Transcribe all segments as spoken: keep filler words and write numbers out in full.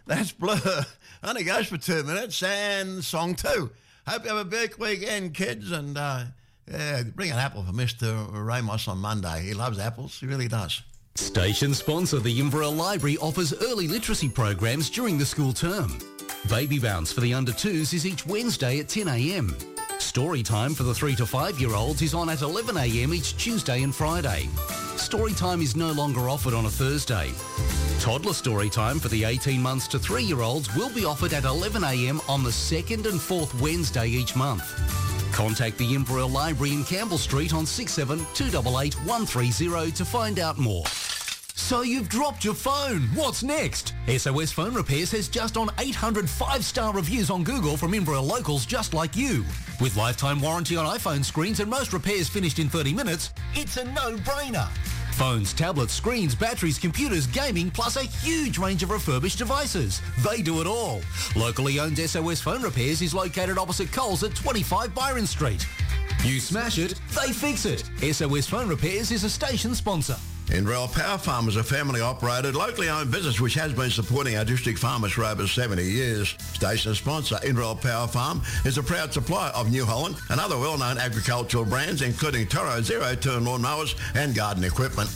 That's Blur. Only goes for two minutes and song two. Hope you have a big weekend, kids, and uh, yeah, bring an apple for Mister Ramos on Monday. He loves apples. He really does. Station sponsor the Inverell Library offers early literacy programs during the school term. Baby Bounce for the under twos is each Wednesday at ten a m. Story time for the three to five year olds is on at eleven a m each Tuesday and Friday. Story time is no longer offered on a Thursday. Toddler story time for the eighteen months to three year olds will be offered at eleven a m on the second and fourth Wednesday each month. Contact the Inverell Library in Campbell Street on six seven two eight eight one three zero to find out more. So you've dropped your phone. What's next? S O S Phone Repairs has just on eight hundred five-star reviews on Google from Inverell locals just like you. With lifetime warranty on iPhone screens and most repairs finished in thirty minutes, it's a no-brainer. Phones, tablets, screens, batteries, computers, gaming, plus a huge range of refurbished devices. They do it all. Locally owned S O S Phone Repairs is located opposite Coles at twenty-five Byron Street. You smash it, they fix it. S O S Phone Repairs is a station sponsor. Inverell Power Farm is a family-operated, locally owned business which has been supporting our district farmers for over seventy years. Station sponsor Inverell Power Farm is a proud supplier of New Holland and other well-known agricultural brands, including Toro zero-turn lawnmowers and garden equipment.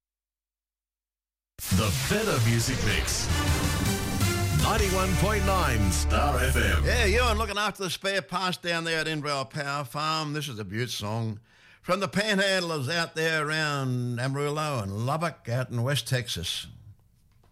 The Feather Music Mix. ninety-one point nine Star F M. Yeah, you and looking after the spare parts down there at Inverell Power Farm. This is a beaut song from the panhandlers out there around Amarillo and Lubbock out in West Texas.